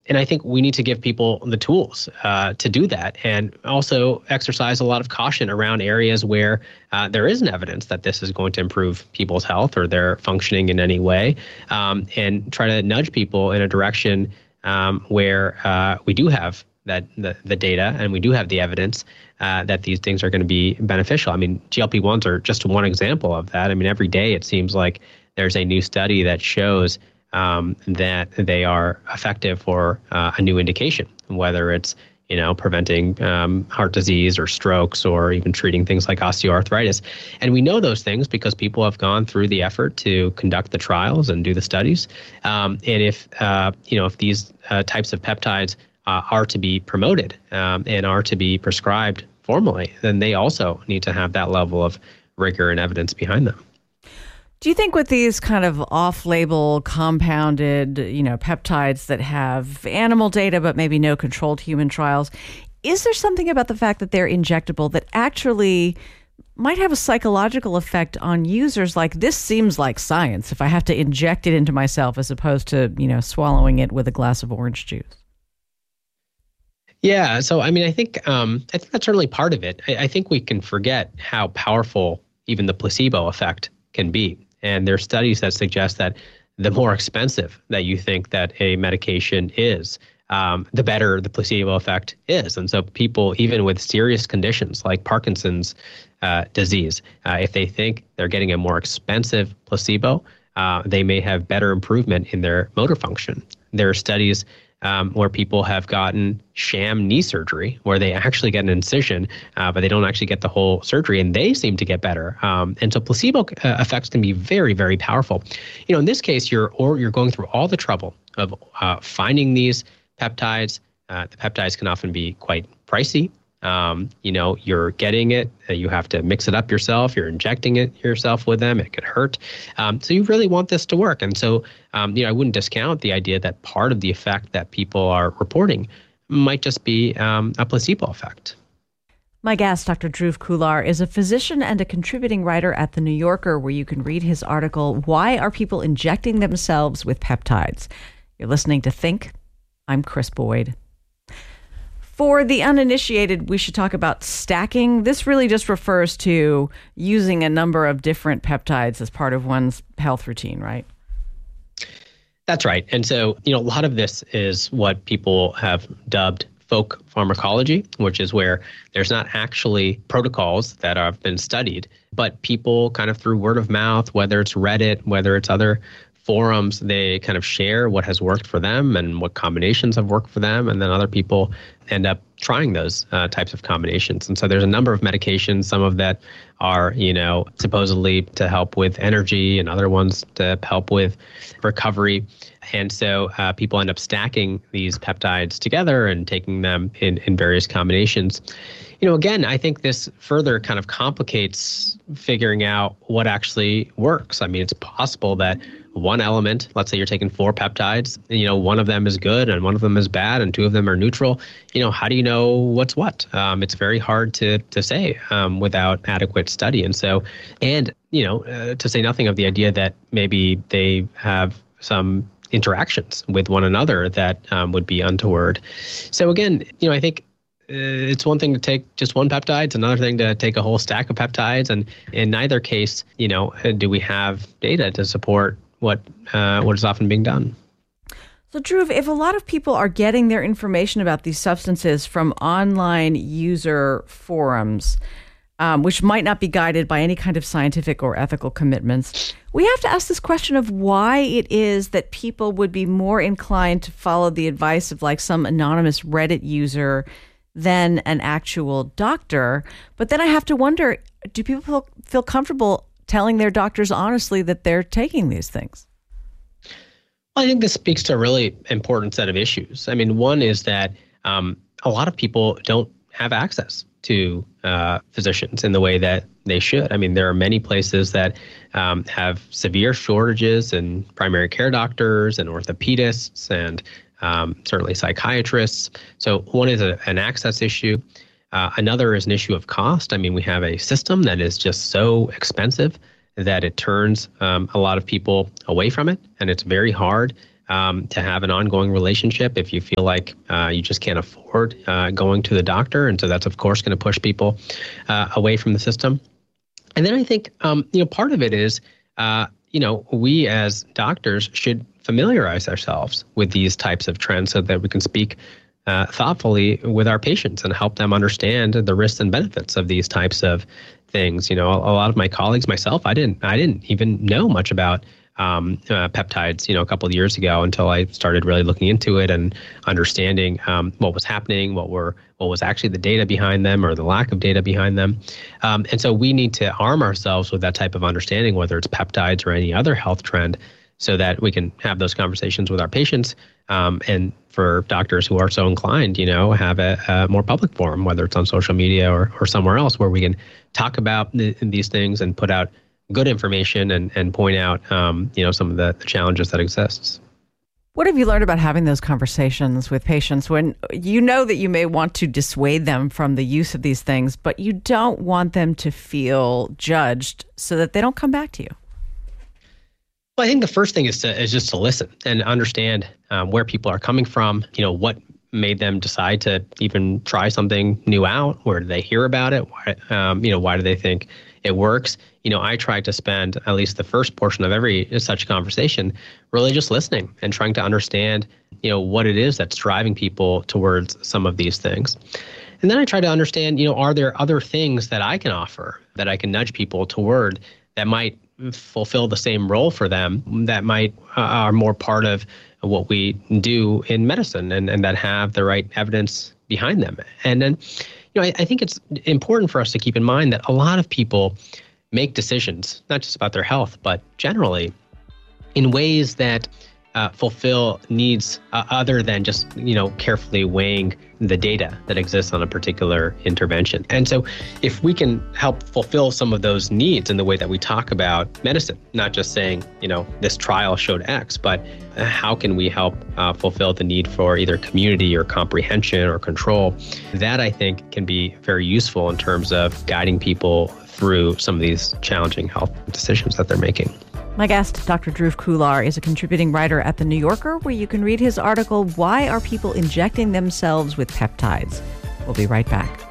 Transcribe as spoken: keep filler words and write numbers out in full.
And I think we need to give people the tools uh, to do that, and also exercise a lot of caution around areas where uh, there isn't evidence that this is going to improve people's health or their functioning in any way, um, and try to nudge people in a direction um, where uh, we do have that the, the data and we do have the evidence uh, that these things are going to be beneficial. I mean, G L P ones are just one example of that. I mean, every day it seems like there's a new study that shows Um, that they are effective for uh, a new indication, whether it's, you know, preventing um, heart disease or strokes or even treating things like osteoarthritis. And we know those things because people have gone through the effort to conduct the trials and do the studies. Um, and if, uh, you know, if these uh, types of peptides uh, are to be promoted um, and are to be prescribed formally, then they also need to have that level of rigor and evidence behind them. Do you think with these kind of off-label compounded, you know, peptides that have animal data but maybe no controlled human trials, is there something about the fact that they're injectable that actually might have a psychological effect on users? Like, this seems like science if I have to inject it into myself as opposed to, you know, swallowing it with a glass of orange juice. Yeah, so I mean, I think um, I think that's certainly part of it. I, I think we can forget how powerful even the placebo effect can be. And there are studies that suggest that the more expensive that you think that a medication is, um, the better the placebo effect is. And so people, even with serious conditions like Parkinson's uh, disease, uh, if they think they're getting a more expensive placebo, uh, they may have better improvement in their motor function. There are studies Um, where people have gotten sham knee surgery, where they actually get an incision, uh, but they don't actually get the whole surgery, and they seem to get better. Um, and so placebo uh, effects can be very, very powerful. You know, in this case, you're or you're going through all the trouble of uh, finding these peptides. Uh, the peptides can often be quite pricey. Um, you know, you're getting it, uh, you have to mix it up yourself, you're injecting it yourself with them, it could hurt. Um, so you really want this to work. And so, um, you know, I wouldn't discount the idea that part of the effect that people are reporting might just be um, a placebo effect. My guest, Doctor Dhruv Khullar, is a physician and a contributing writer at The New Yorker, where you can read his article, Why Are People Injecting Themselves with Peptides? You're listening to Think. I'm Chris Boyd. For the uninitiated, we should talk about stacking. This really just refers to using a number of different peptides as part of one's health routine, right? That's right. And so, you know, a lot of this is what people have dubbed folk pharmacology, which is where there's not actually protocols that have been studied, but people kind of through word of mouth, whether it's Reddit, whether it's other forums, they kind of share what has worked for them and what combinations have worked for them. And then other people end up trying those uh, types of combinations. And so there's a number of medications, some of that are, you know, supposedly to help with energy and other ones to help with recovery. And so uh, people end up stacking these peptides together and taking them in, in various combinations. You know, again, I think this further kind of complicates figuring out what actually works. I mean, it's possible that one element, let's say you're taking four peptides, you know, one of them is good and one of them is bad and two of them are neutral. You know, how do you know what's what? Um, it's very hard to to say um, without adequate study. And so, and, you know, uh, to say nothing of the idea that maybe they have some interactions with one another that um, would be untoward. So again, you know, I think uh, it's one thing to take just one peptide. It's another thing to take a whole stack of peptides. And in neither case, you know, do we have data to support what uh, what is often being done. So, Dhruv, if a lot of people are getting their information about these substances from online user forums, um, which might not be guided by any kind of scientific or ethical commitments, we have to ask this question of why it is that people would be more inclined to follow the advice of like some anonymous Reddit user than an actual doctor. But then I have to wonder, do people feel, feel comfortable telling their doctors honestly that they're taking these things? Well, I think this speaks to a really important set of issues. I mean, one is that um, a lot of people don't have access to uh, physicians in the way that they should. I mean, there are many places that um, have severe shortages in primary care doctors and orthopedists and um, certainly psychiatrists. So one is a, an access issue. Uh, another is an issue of cost. I mean, we have a system that is just so expensive that it turns um, a lot of people away from it, and it's very hard um, to have an ongoing relationship if you feel like uh, you just can't afford uh, going to the doctor. And so that's, of course, going to push people uh, away from the system. And then I think, um, you know, part of it is, uh, you know, we as doctors should familiarize ourselves with these types of trends so that we can speak uh, thoughtfully with our patients and help them understand the risks and benefits of these types of things. You know, a, a lot of my colleagues, myself, I didn't, I didn't even know much about um, uh, peptides, you know, a couple of years ago until I started really looking into it and understanding um, what was happening, what were, what was actually the data behind them or the lack of data behind them. Um, and so we need to arm ourselves with that type of understanding, whether it's peptides or any other health trend, so that we can have those conversations with our patients. Um, and for doctors who are so inclined, you know, have a, a more public forum, whether it's on social media or, or somewhere else, where we can talk about the, these things and put out good information and, and point out, um, you know, some of the, the challenges that exists. What have you learned about having those conversations with patients when you know that you may want to dissuade them from the use of these things, but you don't want them to feel judged so that they don't come back to you? Well, I think the first thing is to is just to listen and understand um, where people are coming from. You know, what made them decide to even try something new out? Where did they hear about it? Why, um, you know, why do they think it works? You know, I try to spend at least the first portion of every such conversation really just listening and trying to understand, you know, what it is that's driving people towards some of these things. And then I try to understand, you know, are there other things that I can offer that I can nudge people toward that might fulfill the same role for them, that might uh, are more part of what we do in medicine and, and that have the right evidence behind them. And then, you know, I, I think it's important for us to keep in mind that a lot of people make decisions, not just about their health, but generally in ways that uh, fulfill needs uh, other than just, you know, carefully weighing the data that exists on a particular intervention. And so if we can help fulfill some of those needs in the way that we talk about medicine, not just saying, you know, this trial showed X, but how can we help uh, fulfill the need for either community or comprehension or control, that I think can be very useful in terms of guiding people through some of these challenging health decisions that they're making. My guest, Doctor Dhruv Khullar, is a contributing writer at The New Yorker, where you can read his article, Why Are People Injecting Themselves with Peptides? We'll be right back.